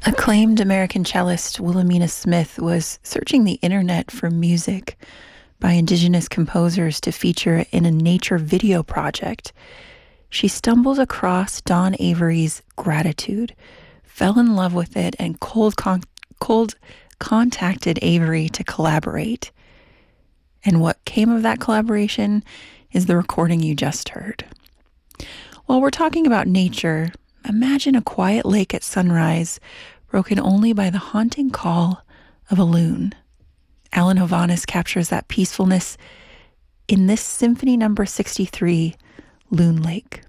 Acclaimed American cellist Wilhelmina Smith was searching the internet for music by indigenous composers to feature in a nature video project. She stumbled across Don Avery's Gratitude, fell in love with it, and cold contacted Avery to collaborate. And what came of that collaboration is the recording you just heard. While we're talking about nature, imagine a quiet lake at sunrise, broken only by the haunting call of a loon. Alan Hovhaness captures that peacefulness in this Symphony Number 63, Loon Lake.